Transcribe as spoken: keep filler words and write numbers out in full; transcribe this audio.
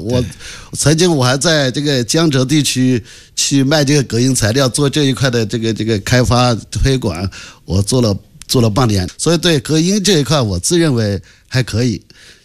我曾经我还在这个江浙地区去卖这个隔音材料，做这一块的这个这个开发推广，我做了做了半年，所以对隔音这一块我自认为还可以。